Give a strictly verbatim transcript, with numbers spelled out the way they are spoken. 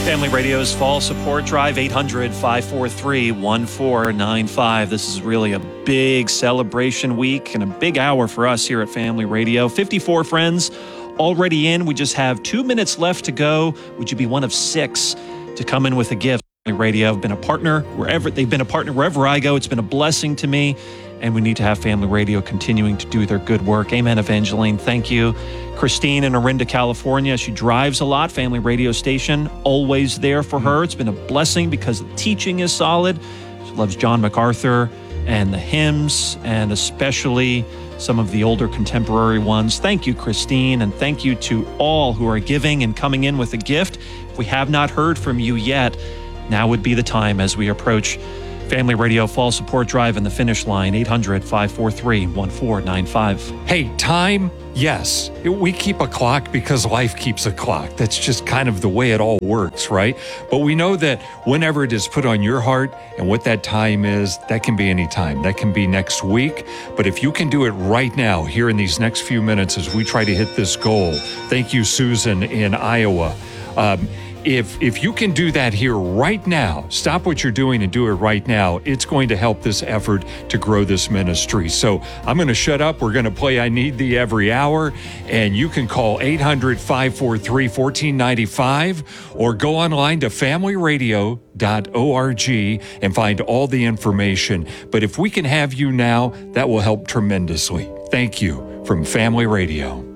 Family Radio's Fall Support Drive, eight hundred, five four three, one four nine five. This is really a big celebration week and a big hour for us here at Family Radio. fifty-four friends already in. We just have two minutes left to go. Would you be one of six to come in with a gift? Family Radio have been a partner wherever they've been a partner wherever I go. It's been a blessing to me, and we need to have Family Radio continuing to do their good work. Amen, Evangeline. Thank you. Christine in Orinda, California. She drives a lot. Family Radio station, always there for her. It's been a blessing because the teaching is solid. She loves John MacArthur and the hymns, and especially some of the older contemporary ones. Thank you, Christine, and thank you to all who are giving and coming in with a gift. If we have not heard from you yet, now would be the time as we approach Family Radio Fall Support Drive in the finish line, eight hundred, five four three, one four nine five. Hey, time? Yes. We keep a clock because life keeps a clock. That's just kind of the way it all works, right? But we know that whenever it is put on your heart and what that time is, that can be any time. That can be next week. But if you can do it right now, here in these next few minutes as we try to hit this goal, thank you, Susan in Iowa. Um, If if you can do that here right now, stop what you're doing and do it right now, it's going to help this effort to grow this ministry. So I'm going to shut up. We're going to play I Need Thee every hour, and you can call eight hundred, five four three, one four nine five or go online to family radio dot org and find all the information. But if we can have you now, that will help tremendously. Thank you from Family Radio.